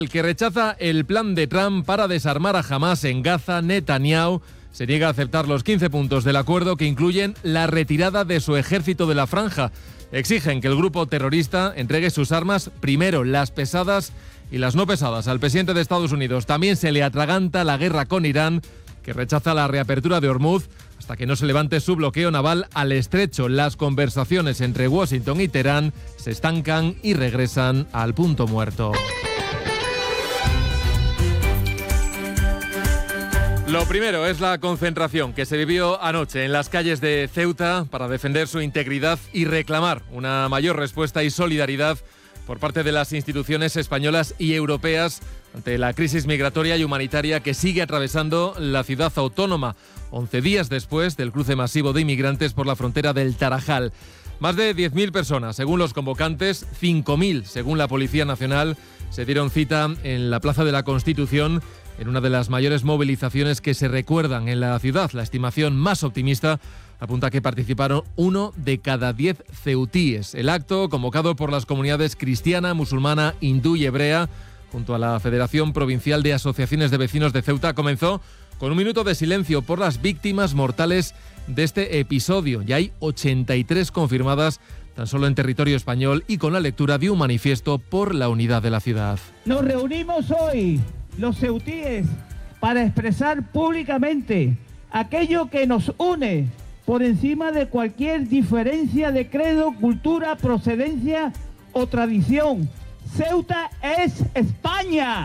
El que rechaza el plan de Trump para desarmar a Hamás en Gaza, Netanyahu, se niega a aceptar los 15 puntos del acuerdo que incluyen la retirada de su ejército de la franja. Exigen que el grupo terrorista entregue sus armas, primero las pesadas y las no pesadas. Al presidente de Estados Unidos también se le atraganta la guerra con Irán, que rechaza la reapertura de Hormuz hasta que no se levante su bloqueo naval al estrecho. Las conversaciones entre Washington y Teherán se estancan y regresan al punto muerto. Lo primero es la concentración que se vivió anoche en las calles de Ceuta para defender su integridad y reclamar una mayor respuesta y solidaridad por parte de las instituciones españolas y europeas ante la crisis migratoria y humanitaria que sigue atravesando la ciudad autónoma, 11 días después del cruce masivo de inmigrantes por la frontera del Tarajal. Más de 10.000 personas, según los convocantes, 5.000, según la Policía Nacional, se dieron cita en la Plaza de la Constitución en una de las mayores movilizaciones que se recuerdan en la ciudad. La estimación más optimista apunta que participaron 1 de cada 10 ceutíes. El acto, convocado por las comunidades cristiana, musulmana, hindú y hebrea, junto a la Federación Provincial de Asociaciones de Vecinos de Ceuta, comenzó con un minuto de silencio por las víctimas mortales de este episodio. Ya hay 83 confirmadas tan solo en territorio español y con la lectura de un manifiesto por la unidad de la ciudad. Nos reunimos hoy, los ceutíes, para expresar públicamente aquello que nos une por encima de cualquier diferencia de credo, cultura, procedencia o tradición. Ceuta es España.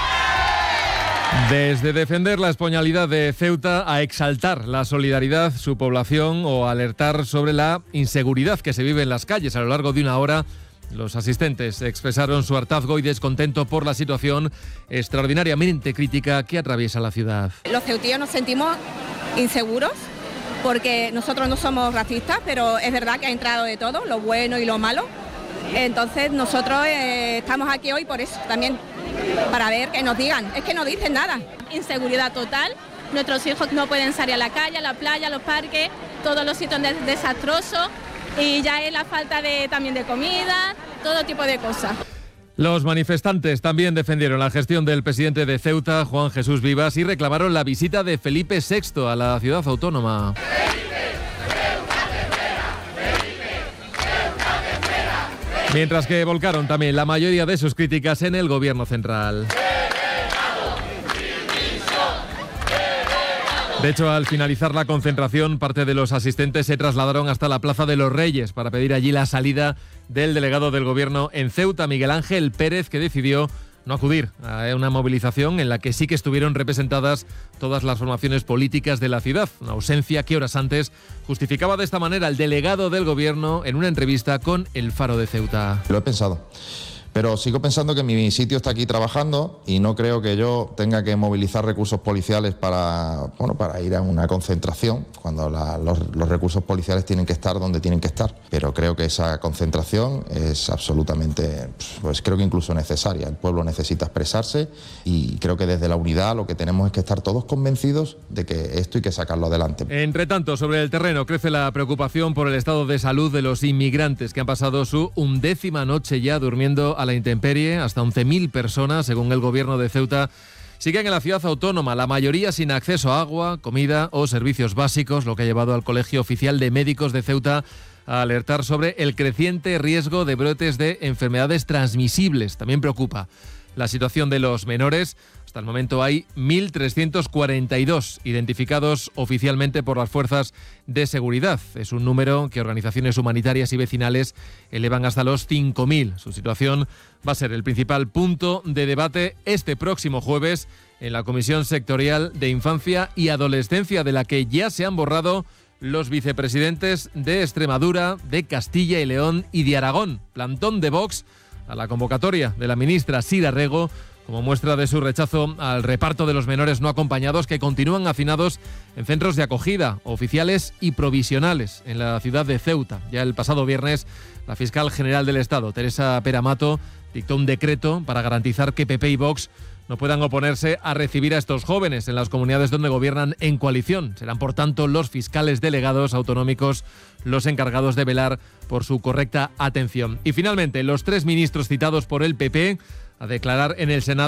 Desde defender la españolidad de Ceuta a exaltar la solidaridad, su población, o alertar sobre la inseguridad que se vive en las calles a lo largo de una hora, los asistentes expresaron su hartazgo y descontento por la situación extraordinariamente crítica que atraviesa la ciudad. Los ceutíes nos sentimos inseguros porque nosotros no somos racistas, pero es verdad que ha entrado de todo, lo bueno y lo malo. Entonces nosotros estamos aquí hoy por eso también, para ver que nos digan. Es que no dicen nada. Inseguridad total. Nuestros hijos no pueden salir a la calle, a la playa, a los parques, todos los sitios desastrosos. Y ya es la falta también de comida, todo tipo de cosas. Los manifestantes también defendieron la gestión del presidente de Ceuta, Juan Jesús Vivas, y reclamaron la visita de Felipe VI a la ciudad autónoma. Mientras que volcaron también la mayoría de sus críticas en el gobierno central. De hecho, al finalizar la concentración, parte de los asistentes se trasladaron hasta la Plaza de los Reyes para pedir allí la salida del delegado del gobierno en Ceuta, Miguel Ángel Pérez, que decidió no acudir a una movilización en la que sí que estuvieron representadas todas las formaciones políticas de la ciudad, una ausencia que horas antes justificaba de esta manera el delegado del gobierno en una entrevista con El Faro de Ceuta. Lo he pensado, pero sigo pensando que mi sitio está aquí trabajando y no creo que yo tenga que movilizar recursos policiales para ir a una concentración, cuando los recursos policiales tienen que estar donde tienen que estar. Pero creo que esa concentración es absolutamente, creo que incluso necesaria. El pueblo necesita expresarse y creo que desde la unidad lo que tenemos es que estar todos convencidos de que esto hay que sacarlo adelante. Entre tanto, sobre el terreno crece la preocupación por el estado de salud de los inmigrantes que han pasado su 11ª noche ya durmiendo a la intemperie. Hasta 11.000 personas, según el gobierno de Ceuta, siguen en la ciudad autónoma, la mayoría sin acceso a agua, comida o servicios básicos, lo que ha llevado al Colegio Oficial de Médicos de Ceuta a alertar sobre el creciente riesgo de brotes de enfermedades transmisibles. También preocupa la situación de los menores. Hasta el momento hay 1.342 identificados oficialmente por las fuerzas de seguridad. Es un número que organizaciones humanitarias y vecinales elevan hasta los 5.000. Su situación va a ser el principal punto de debate este próximo jueves en la Comisión Sectorial de Infancia y Adolescencia, de la que ya se han borrado los vicepresidentes de Extremadura, de Castilla y León y de Aragón. Plantón de Vox a la convocatoria de la ministra Sira Rego, como muestra de su rechazo al reparto de los menores no acompañados que continúan hacinados en centros de acogida oficiales y provisionales en la ciudad de Ceuta. Ya el pasado viernes, la fiscal general del Estado, Teresa Peramato, dictó un decreto para garantizar que PP y Vox no puedan oponerse a recibir a estos jóvenes en las comunidades donde gobiernan en coalición. Serán, por tanto, los fiscales delegados autonómicos los encargados de velar por su correcta atención. Y finalmente, los 3 ministros citados por el PP a declarar en el Senado